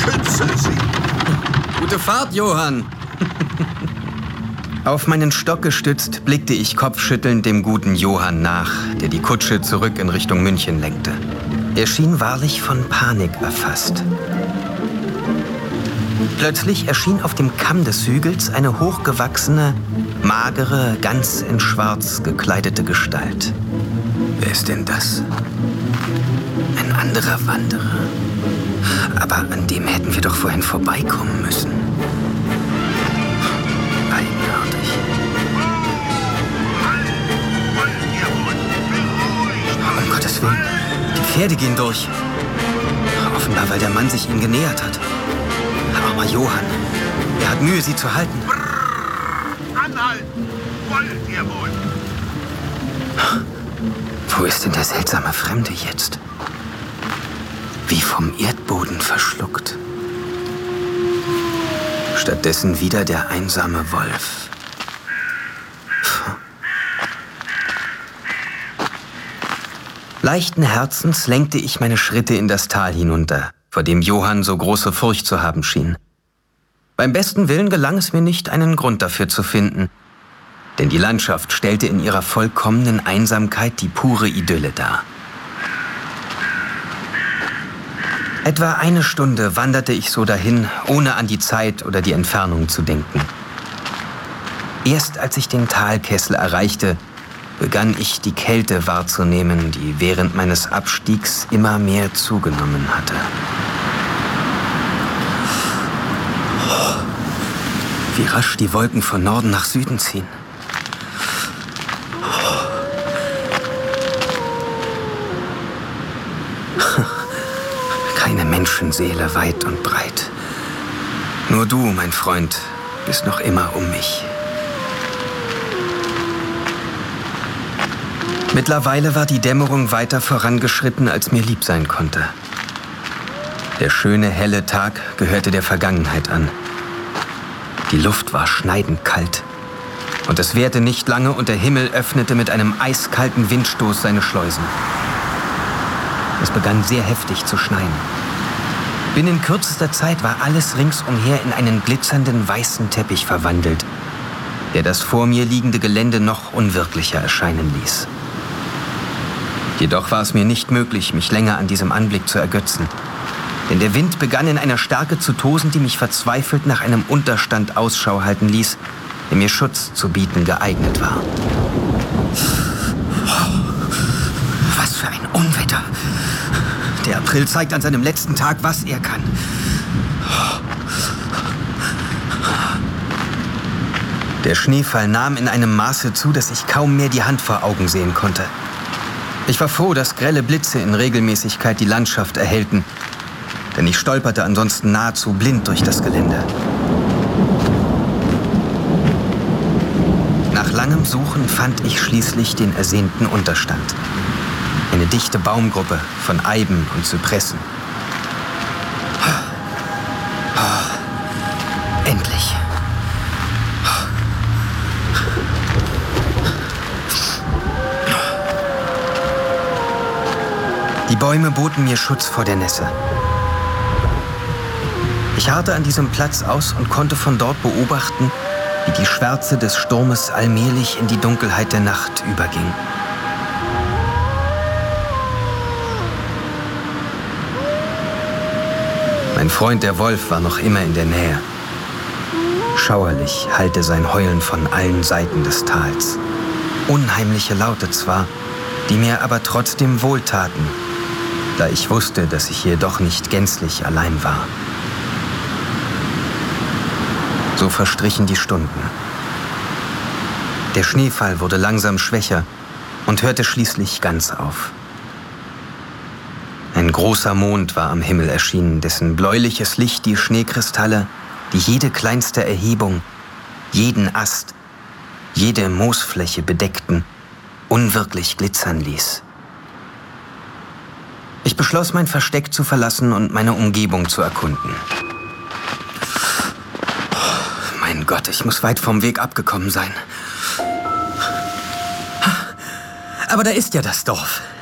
Beschütze sie! Gute Fahrt, Johann! Auf meinen Stock gestützt blickte ich kopfschüttelnd dem guten Johann nach, der die Kutsche zurück in Richtung München lenkte. Er schien wahrlich von Panik erfasst. Plötzlich erschien auf dem Kamm des Hügels eine hochgewachsene, magere, ganz in Schwarz gekleidete Gestalt. Wer ist denn das? Ein anderer Wanderer. Aber an dem hätten wir doch vorhin vorbeikommen müssen. Eigenartig. Um Gottes Willen, die Pferde gehen durch. Offenbar, weil der Mann sich ihnen genähert hat. Armer Johann. Er hat Mühe, sie zu halten. Anhalten! Wollt ihr wohl? Wo ist denn der seltsame Fremde jetzt? Wie vom Erdboden verschluckt. Stattdessen wieder der einsame Wolf. Leichten Herzens lenkte ich meine Schritte in das Tal hinunter, vor dem Johann so große Furcht zu haben schien. Beim besten Willen gelang es mir nicht, einen Grund dafür zu finden, denn die Landschaft stellte in ihrer vollkommenen Einsamkeit die pure Idylle dar. Etwa eine Stunde wanderte ich so dahin, ohne an die Zeit oder die Entfernung zu denken. Erst als ich den Talkessel erreichte, begann ich die Kälte wahrzunehmen, die während meines Abstiegs immer mehr zugenommen hatte. Wie rasch die Wolken von Norden nach Süden ziehen. Keine Menschenseele weit und breit. Nur du, mein Freund, bist noch immer um mich. Mittlerweile war die Dämmerung weiter vorangeschritten, als mir lieb sein konnte. Der schöne, helle Tag gehörte der Vergangenheit an. Die Luft war schneidend kalt. Und es währte nicht lange und der Himmel öffnete mit einem eiskalten Windstoß seine Schleusen. Es begann sehr heftig zu schneien. Binnen kürzester Zeit war alles ringsumher in einen glitzernden weißen Teppich verwandelt, der das vor mir liegende Gelände noch unwirklicher erscheinen ließ. Jedoch war es mir nicht möglich, mich länger an diesem Anblick zu ergötzen. Denn der Wind begann in einer Stärke zu tosen, die mich verzweifelt nach einem Unterstand Ausschau halten ließ, der mir Schutz zu bieten geeignet war. Was für ein Unwetter! Der April zeigt an seinem letzten Tag, was er kann. Der Schneefall nahm in einem Maße zu, dass ich kaum mehr die Hand vor Augen sehen konnte. Ich war froh, dass grelle Blitze in Regelmäßigkeit die Landschaft erhellten, denn ich stolperte ansonsten nahezu blind durch das Gelände. Nach langem Suchen fand ich schließlich den ersehnten Unterstand. Eine dichte Baumgruppe von Eiben und Zypressen. Endlich. Die Bäume boten mir Schutz vor der Nässe. Ich harrte an diesem Platz aus und konnte von dort beobachten, wie die Schwärze des Sturmes allmählich in die Dunkelheit der Nacht überging. Mein Freund der Wolf war noch immer in der Nähe. Schauerlich hallte sein Heulen von allen Seiten des Tals. Unheimliche Laute zwar, die mir aber trotzdem wohltaten, da ich wusste, dass ich hier doch nicht gänzlich allein war. So verstrichen die Stunden. Der Schneefall wurde langsam schwächer und hörte schließlich ganz auf. Ein großer Mond war am Himmel erschienen, dessen bläuliches Licht die Schneekristalle, die jede kleinste Erhebung, jeden Ast, jede Moosfläche bedeckten, unwirklich glitzern ließ. Ich beschloss, mein Versteck zu verlassen und meine Umgebung zu erkunden. Mein Gott, ich muss weit vom Weg abgekommen sein. Aber da ist ja das Dorf.